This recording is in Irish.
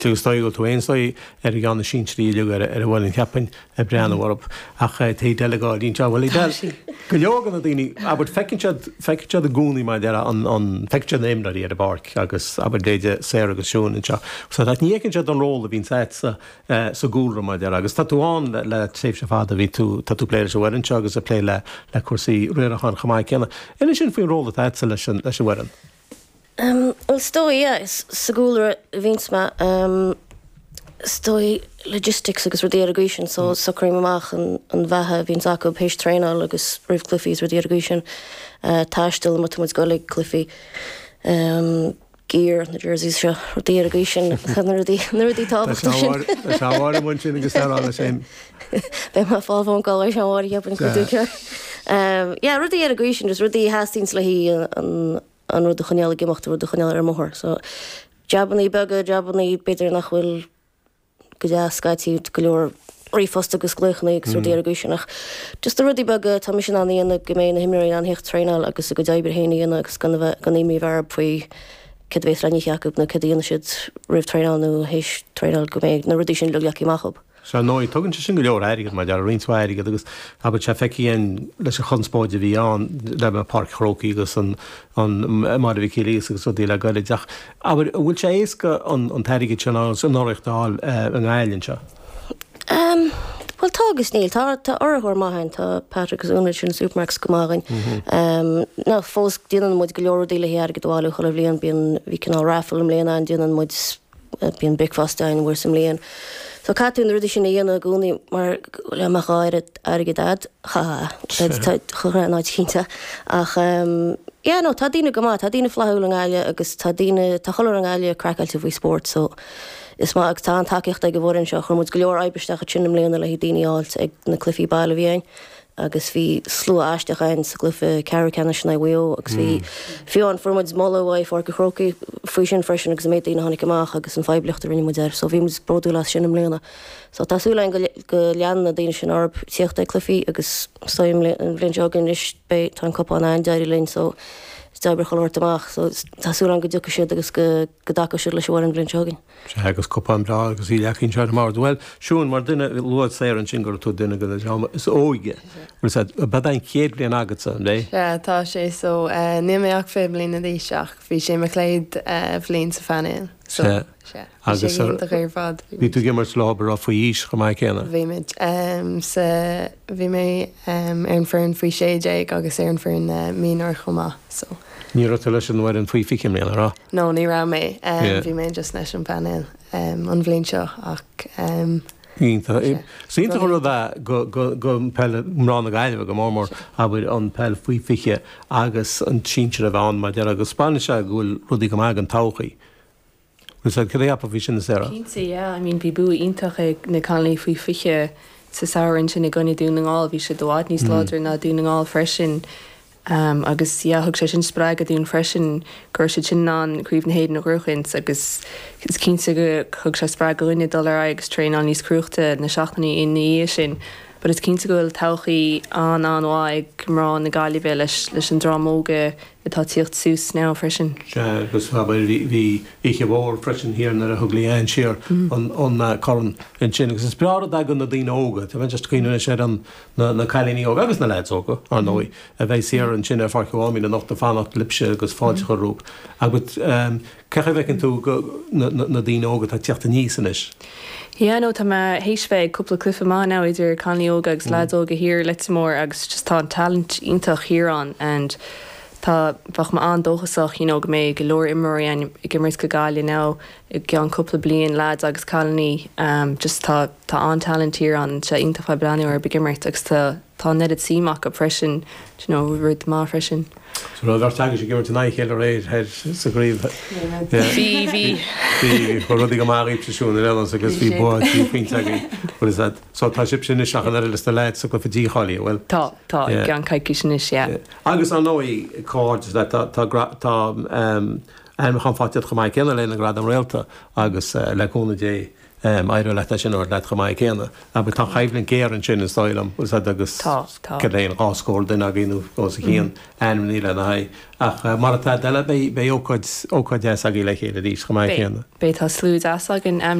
Tugus stoigil tú éonstóí gan na sin tríú ar bhfuil cheappain a breanna warp ach té delegáín te bhfuil del. Go legan na daoine aber feicead a gúnaí mai dear an feicead éimraí ar a barc agus aber déide sé agus siún an seo. So dat nícinn an róla bhín seit sa gúra mai dear agus tatuáin le séh se fád a bhí tú pléir se bhhain se agus a plé le cuasaí riarachan chamáid cena. Ina sin faoin róla éitsa leis an bhhain. Well, stoi, is sagúla víns ma stoi logistics agus rudí irrigation, so socraí amach an bhethe vín acu péis tréinál agus rih clufiís rudí irrigation táistil mat muid golig clufi gear na jerseys seo rudí irrigation na rudí tábhacht sin. Seáhar muin sin agus tárála sin. Bé má fábhán gáir seáhar heapan chuúce. Rudí irrigation, just rudí hastíns le hí an rud a chuneala gemacht rud a chuneala ar móthir. So jabannaí bega, jabannaí beidir nach bhfuil go deascaití go leor rífosta agus gluchannaí agus rudí irrigation ach. Just a rudí bega tá mis sin an íana go mé na himraí an hecht tréinál agus a go daibre héine íana agus gan éimi bhar faoi cad bhéis lení cheacúb na cad íana siad rih tréinál nó héis tréinál go méid na rudí sin luleachí machab. Se nó tugann sin go leor airigad mar dear rinshairigad agus aber se feiceíon leis a chunspóide bhí an le park chrócaí agus an mar bhí célíos agus dí le goile deach. Aber bhfuil sé éasca an tairigid sin an nóireachtáil an gáilann seo? Well, tágus níl, tá orthóir maithain tá Patrick agus úna sin supermarks go mágain. Ná fós díanaan muid go leor díle hear go dháil cholah líon bíon bhí cinál raffle am léana an díanaan muid bíon breakfastáin bhuiir sam léon. So catún rudí sin íana gúnaí mar le maáir aige dad chura náid cínta ach nó tá dína go má, tá dína flathúil an gáile agus tá choir an gáile crackáilte bhí sport, so is má ag tá an takeíocht ag go bhrin seo chur muid go leor aibristeach a tsinam léana le hí daoine áilt ag na clufií bailile bhíin agus bhí slú aisteach ain sa glufa Carricana sin bhío agus bhí fiú an formuid mólaháid for go chrócaí faoi sin freisin agus méid na hánig amach agus an feibleachta rinne muid so bhí muid broú le sinam léana. So tásúlain go lean na daine sin orb tíocht ag clufií agus stoim an bblin jogan is bé tá an coppá an deirí linn so Daber choirt amach, so tású an go dúcha siad agus go dacha siad leis bhhair an bblin jogging. Se agus copán bra agus í lecinn seir mar. Well, siún mar duine luad sé an sin gur tú duine go is óige. Bad ein céad blion agat san, dé? Tá sé so ní mé ach fé blina dí seach, bhí sé me cléid bhlín sa fanin. Agus bhí tú gimmar slábar á faoi ís go mai céna? Bhí mid. Bhí mé ar an fearn faoi séide agus ar an fearn mínar chumá, so. Ní rota leis an bhar an faoi ficim léana rá? No, ní ra mé. Bhí mé just leis an panin an bhlín seo ach Sínta chu go pelle mrán a gaiileh go mór a bhfuil an pell faoi fiche agus an tíinte a bhán mar dear agus Spáise ghfuil rudí go maith an tauchaí. Gus cad éapa bhí sin na Sarah? Cínta, bhí bú ítach na canlaí faoi fiche sa saorann sin na gcónaí dúnaáil bhí sé doáid níos láidir na dúnaáil freisin agus thug sé sin sppraig a dún freisin gur sé sin ná críomh na héad na ruchins agus is cínta go thug sé sppraig go rinne dul agus tréin an níos cruachta na seachtaí in ní sin, but is cínta go bhfuil tauchaí anháid mrán na gáilibh leis an drámóga atá tíocht sús ná freisin. Agus bhí ihe bhór freisin hir na a thuglaíon siar an choran in sin, agus is bearad ag an na dtíine óga, tá bhain just cuioine sé na cailíní óga agus na leid óga ar nói a bheith siar an sin ar farceáilmí na nachta fannacht lipse agus fáilte chu rúb. Agus cecha bhecinn tú na dtíine óga tá teachta níos san is? No, tá héisfeid cúpla clufa má ná idir canlí óga agus leadóga hir letimór agus just tá talent ítach hirán and tá bach ma andóchasach go mé go leor imóí i gimmers go gáile ná i gan cúpla blion lads agus colní just tá an talent hirán se ítach breanú ar begimmert agus tá nedad síach a freisin rud má freisin. So bhar teaga sé gimmar na chéile réid head sa gríomh. Bhí chu rudí go máí presisiún elas agus bhí buid fintagaí so tá sib sin seachan ar leis leid sa go fití cháí bhfuil. Tá gan caiici sin is. Agus an nóí cáid tá me chan fátead go maiid céanna lena grad am réalta agus leúna dé éidir le sin or leit go maiid céanna. A be tá chaimlinn géar an sin stáilm agus léon gáscóir den a gínú ó chéan anim le na haid. Ach mar deile bé ócaid a í le chéile dís go maiid chéanna. Bé tá slúd as an